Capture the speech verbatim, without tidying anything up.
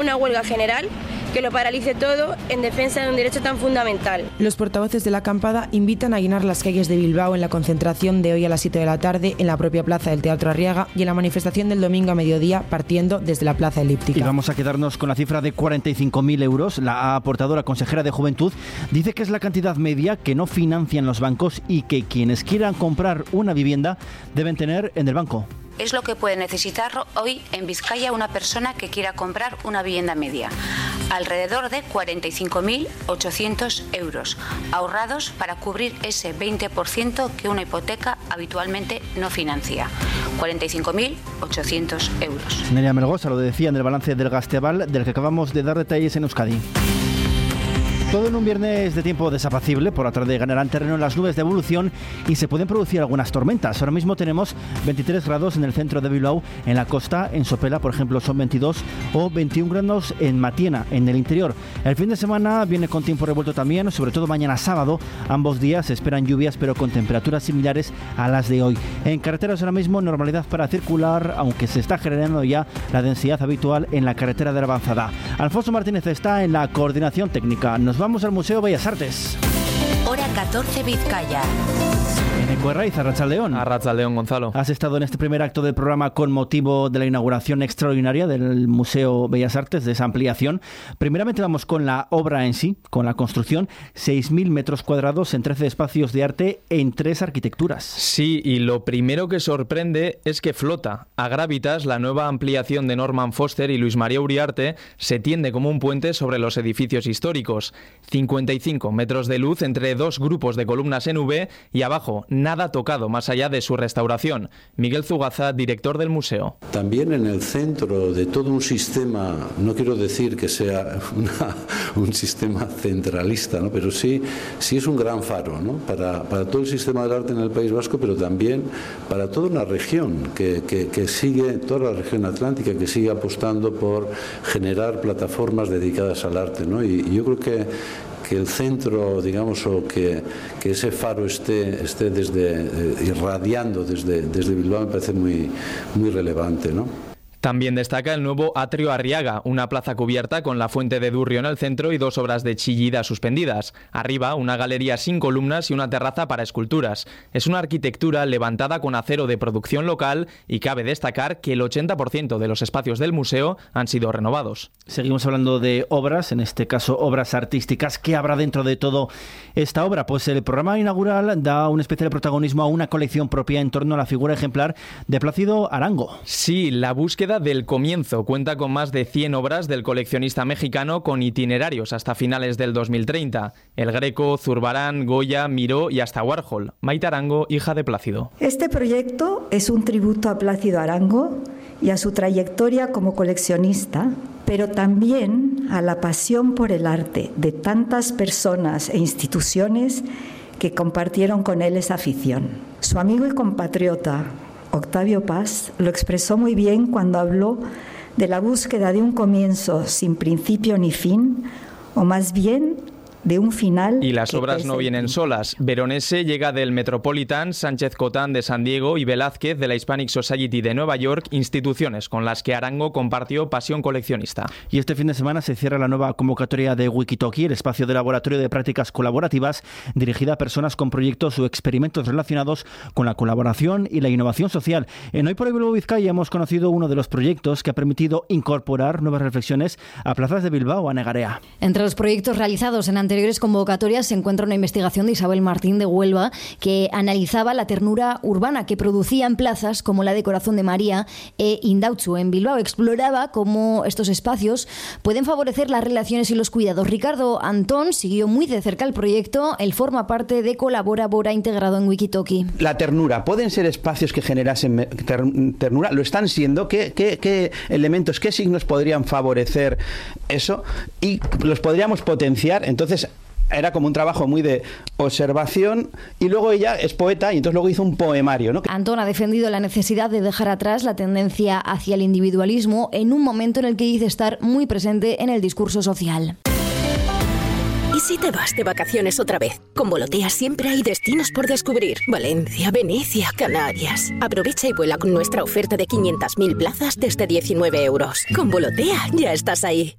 Una huelga general que lo paralice todo en defensa de un derecho tan fundamental. Los portavoces de la acampada invitan a llenar las calles de Bilbao en la concentración de hoy a las siete de la tarde en la propia plaza del Teatro Arriaga y en la manifestación del domingo a mediodía partiendo desde la Plaza Elíptica. Y vamos a quedarnos con la cifra de cuarenta y cinco mil euros. La aportadora consejera de Juventud dice que es la cantidad media que no financian los bancos y que quienes quieran comprar una vivienda deben tener en el banco. Es lo que puede necesitar hoy en Vizcaya una persona que quiera comprar una vivienda media. Alrededor de cuarenta y cinco mil ochocientos euros ahorrados para cubrir ese veinte por ciento que una hipoteca habitualmente no financia. cuarenta y cinco mil ochocientos euros. Nerea Melgosa lo decía en el balance del Gasteval, del que acabamos de dar detalles en Euskadi. Todo en un viernes de tiempo desapacible. Por la tarde ganarán terreno las nubes de evolución y se pueden producir algunas tormentas. Ahora mismo tenemos veintitrés grados en el centro de Bilbao, en la costa, en Sopela, por ejemplo, son veintidós o veintiún grados en Matiena, en el interior. El fin de semana viene con tiempo revuelto también, sobre todo mañana sábado. Ambos días se esperan lluvias, pero con temperaturas similares a las de hoy. En carreteras ahora mismo normalidad para circular, aunque se está generando ya la densidad habitual en la carretera de la Avanzada. Alfonso Martínez está en la coordinación técnica. Nos vamos al Museo Bellas Artes. Hora catorce Vizcaya. En Ecuerraiz, Arratsaldeón. Arratsaldeón, Gonzalo. Has estado en este primer acto del programa con motivo de la inauguración extraordinaria del Museo Bellas Artes, de esa ampliación. Primeramente vamos con la obra en sí, con la construcción, seis mil metros cuadrados en trece espacios de arte en tres arquitecturas. Sí, y lo primero que sorprende es que flota. A Gravitas, la nueva ampliación de Norman Foster y Luis María Uriarte se tiende como un puente sobre los edificios históricos. cincuenta y cinco metros de luz entre dos grupos de columnas en V y abajo nada tocado más allá de su restauración. Miguel Zugaza, director del museo. También en el centro de todo un sistema, no quiero decir que sea una, un sistema centralista, ¿no? Pero sí, sí es un gran faro, ¿no? para, para todo el sistema del arte en el País Vasco, pero también para toda una región que, que, que sigue, toda la región atlántica, que sigue apostando por generar plataformas dedicadas al arte, ¿no? Y, y yo creo que que el centro, digamos, o que, que ese faro esté, esté desde, eh, irradiando desde, desde Bilbao me parece muy, muy relevante, ¿no? También destaca el nuevo Atrio Arriaga, una plaza cubierta con la fuente de Durrio en el centro y dos obras de Chillida suspendidas. Arriba, una galería sin columnas y una terraza para esculturas. Es una arquitectura levantada con acero de producción local y cabe destacar que el ochenta por ciento de los espacios del museo han sido renovados. Seguimos hablando de obras, en este caso obras artísticas. ¿Qué habrá dentro de todo esta obra? Pues el programa inaugural da un especial protagonismo a una colección propia en torno a la figura ejemplar de Plácido Arango. Sí, la búsqueda del comienzo cuenta con más de cien obras del coleccionista mexicano con itinerarios hasta finales del dos mil treinta. El Greco, Zurbarán, Goya, Miró y hasta Warhol. Maite Arango, hija de Plácido. Este proyecto es un tributo a Plácido Arango y a su trayectoria como coleccionista, pero también a la pasión por el arte de tantas personas e instituciones que compartieron con él esa afición. Su amigo y compatriota Octavio Paz lo expresó muy bien cuando habló de la búsqueda de un comienzo sin principio ni fin, o más bien de un final. Y las obras no vienen solas. Veronese llega del Metropolitan, Sánchez Cotán de San Diego y Velázquez de la Hispanic Society de Nueva York, instituciones con las que Arango compartió pasión coleccionista. Y este fin de semana se cierra la nueva convocatoria de Wikitoki, el espacio de laboratorio de prácticas colaborativas dirigida a personas con proyectos o experimentos relacionados con la colaboración y la innovación social. En Hoy por Hoy Bilbao Vizcaya hemos conocido uno de los proyectos que ha permitido incorporar nuevas reflexiones a plazas de Bilbao, a Negarea. Entre los proyectos realizados en anteriores convocatorias se encuentra una investigación de Isabel Martín de Huelva que analizaba la ternura urbana que producían plazas como la de Corazón de María e Indautxu en Bilbao. Exploraba cómo estos espacios pueden favorecer las relaciones y los cuidados. Ricardo Antón siguió muy de cerca el proyecto. Él forma parte de Colabora Bora integrado en Wikitoki. La ternura, ¿pueden ser espacios que generasen ternura? ¿Lo están siendo? ¿Qué, qué, qué elementos, qué signos podrían favorecer eso? Y los podríamos potenciar. Entonces era como un trabajo muy de observación y luego ella es poeta y entonces luego hizo un poemario, ¿no? Antón ha defendido la necesidad de dejar atrás la tendencia hacia el individualismo en un momento en el que dice estar muy presente en el discurso social. ¿Y si si te vas de vacaciones otra vez? Con Volotea siempre hay destinos por descubrir. Valencia, Venecia, Canarias. Aprovecha y vuela con nuestra oferta de quinientas mil plazas desde diecinueve euros. Con Volotea ya estás ahí.